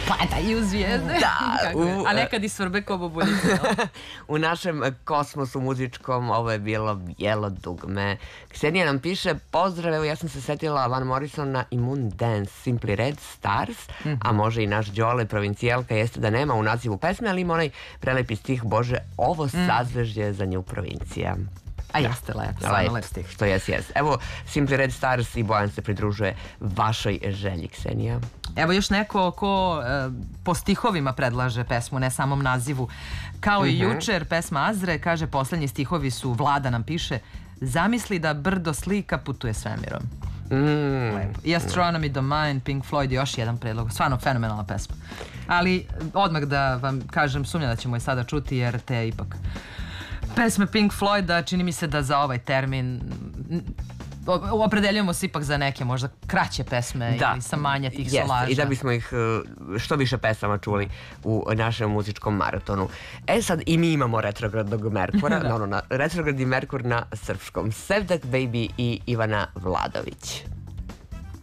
Padaju zvijezde. Da. A nekad i svrbe ko bubuljice. U našem kosmosu muzičkom ovo je bilo bijelo dugme. Ksenija nam piše, pozdrav, evo ja sam se setila Van Morrisona i Moon Dance, Simply Red Stars, a može i naš Đole, provincijalka, jeste da nema u nazivu pesme, ali ima onaj prelepi stih, Bože, ovo sazvežđe za nju provincija. A jeste lep stih. Što jes. Evo, Simply Red Stars i Bojan se pridružuje vašoj želji, Ksenija. Evo još neko ko po stihovima predlaže pesmu, ne samom nazivu. Kao i jučer, pesma Azre, kaže, poslednji stihovi su, Vlada nam piše, zamisli da brdo slika putuje svemirom. I Astronomy Domain, Pink Floyd, još jedan predlog. Stvarno fenomenalna pesma. Ali odmah da vam kažem, sumnjam da ćemo je sada čuti, jer te ipak pesme Pink Floyda, čini mi se da za ovaj termin opredeljujemo se ipak za neke možda kraće pesme ili sa manje tih solaža. I da bismo ih što više pesama čuli u našem muzičkom maratonu. Sad i mi imamo retrogradnog Merkura, retrogradni Merkur na srpskom. Sevdak Baby i Ivana Vladović.